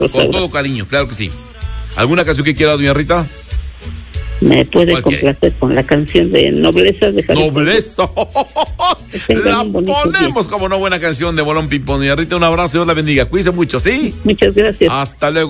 Con todo cariño, claro que sí. ¿Alguna canción que quiera, doña Rita? Me puede complacer con la canción de Nobleza de Javier. ¡Nobleza! La ponemos como una buena canción de Bolón Ping Pong. Doña Rita, un abrazo, Dios la bendiga. Cuídense mucho, ¿sí? Muchas gracias. Hasta luego.